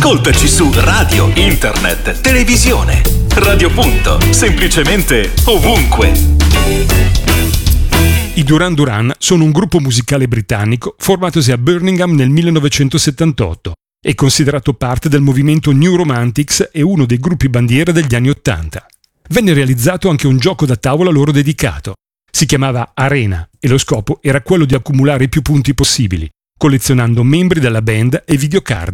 Ascoltaci su radio, internet, televisione. Radio Punto, semplicemente ovunque. I Duran Duran sono un gruppo musicale britannico formatosi a Birmingham nel 1978. È considerato parte del movimento New Romantics e uno dei gruppi bandiera degli anni '80. Venne realizzato anche un gioco da tavola loro dedicato. Si chiamava Arena e lo scopo era quello di accumulare i più punti possibili, collezionando membri della band e videocard.